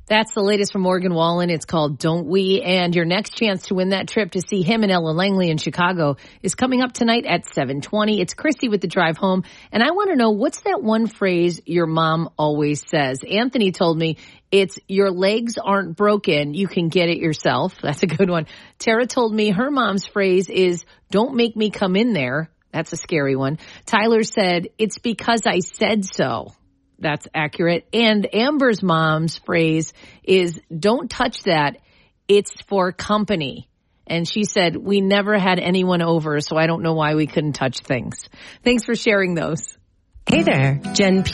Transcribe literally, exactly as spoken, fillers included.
That's the latest from Morgan Wallen. It's called Don't We? And your next chance to win that trip to see him and Ella Langley in Chicago is coming up tonight at seven twenty. It's Christy with the drive home. And I want to know, what's that one phrase your mom always says? Anthony told me it's your legs aren't broken. You can get it yourself. That's a good one. Tara told me her mom's phrase is don't make me come in there. That's a scary one. Tyler said it's because I said so. That's accurate. And Amber's mom's phrase is, don't touch that. It's for company. And she said, we never had anyone over, so I don't know why we couldn't touch things. Thanks for sharing those. Hey there, Jen P.